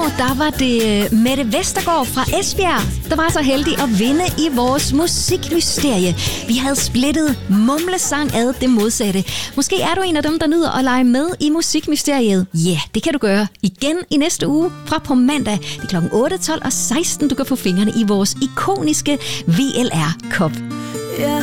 går, der var det Mette Vestergaard fra Esbjerg, der var så heldig at vinde i vores musikmysterie. Vi havde splittet mumlesang ad det modsatte. Måske er du en af dem, der nyder at lege med i musikmysteriet. Ja, det kan du gøre igen i næste uge fra på mandag. Det er klokken 8, 12 og 16. Du kan få fingrene i vores ikoniske VLR-kop. Ja,